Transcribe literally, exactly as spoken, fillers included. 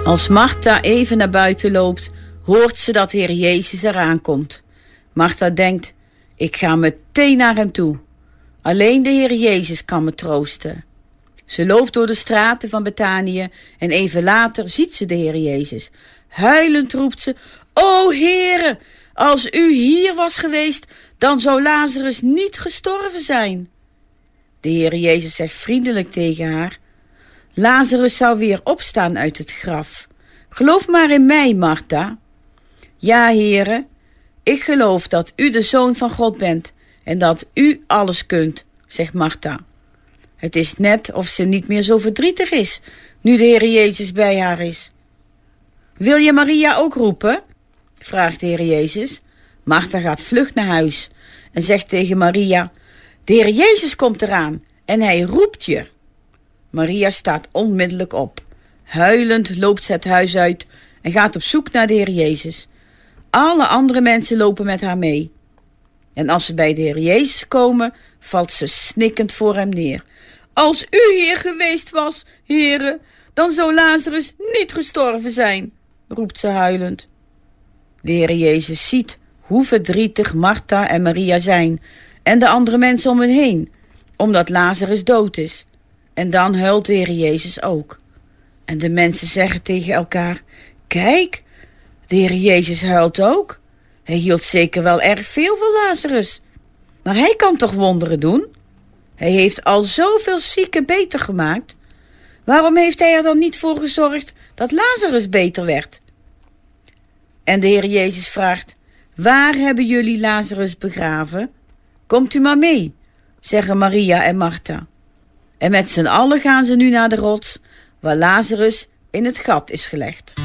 Als Martha even naar buiten loopt, hoort ze dat de Heer Jezus eraan komt. Martha denkt, ik ga meteen naar hem toe. Alleen de Heer Jezus kan me troosten. Ze loopt door de straten van Betanië en even later ziet ze de Heer Jezus. Huilend roept ze, o Heere, als u hier was geweest, dan zou Lazarus niet gestorven zijn. De Heer Jezus zegt vriendelijk tegen haar, Lazarus zal weer opstaan uit het graf. Geloof maar in mij, Martha. Ja, Heere, ik geloof dat u de Zoon van God bent en dat u alles kunt, zegt Martha. Het is net of ze niet meer zo verdrietig is, nu de Heer Jezus bij haar is. Wil je Maria ook roepen? Vraagt de Heer Jezus. Martha gaat vlug naar huis en zegt tegen Maria, de Heer Jezus komt eraan en hij roept je. Maria staat onmiddellijk op. Huilend loopt ze het huis uit en gaat op zoek naar de Heer Jezus. Alle andere mensen lopen met haar mee. En als ze bij de Heer Jezus komen, valt ze snikkend voor hem neer. Als u hier geweest was, Heere, dan zou Lazarus niet gestorven zijn, roept ze huilend. De Heer Jezus ziet hoe verdrietig Martha en Maria zijn en de andere mensen om hen heen, omdat Lazarus dood is. En dan huilt de Heer Jezus ook. En de mensen zeggen tegen elkaar, kijk, de Heer Jezus huilt ook. Hij hield zeker wel erg veel van Lazarus. Maar hij kan toch wonderen doen? Hij heeft al zoveel zieken beter gemaakt. Waarom heeft hij er dan niet voor gezorgd dat Lazarus beter werd? En de Heer Jezus vraagt, waar hebben jullie Lazarus begraven? Komt u maar mee, zeggen Maria en Martha. En met z'n allen gaan ze nu naar de rots waar Lazarus in het gat is gelegd.